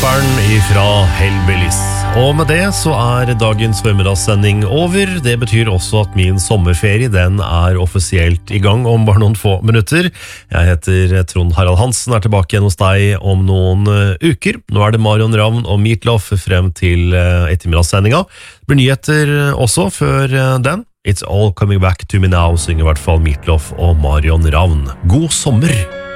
rapperen ifra Hellbillies. Og med det så dagens formidagssending over. Det betyr også at min sommerferie, den offisielt i gang om bare noen få minutter. Jeg heter Trond Harald Hansen, tilbake igjen hos deg om noen uker. Nå det Marion Ravn og Meatloaf frem til ettermiddagssendinga. Det blir nyheter også før den. It's all coming back to me now, synger I hvert fall Meatloaf og Marion Ravn. God sommer!